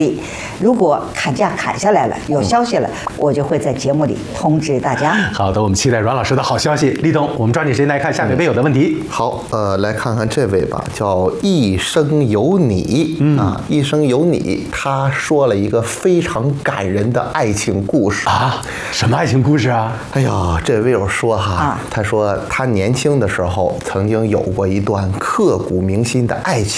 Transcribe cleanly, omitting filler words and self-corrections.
如果砍价砍下来了，有消息了，我就会在节目里通知大家。 好的，我们期待阮老师的好消息。立冬，我们抓紧时间来看下面微友的问题。 好，来看看这位吧，叫一生有你一生有你，他说了一个非常感人的爱情故事啊，什么爱情故事啊？ 哎呀，这位友说他说他年轻的时候曾经有过一段刻骨铭心的爱情。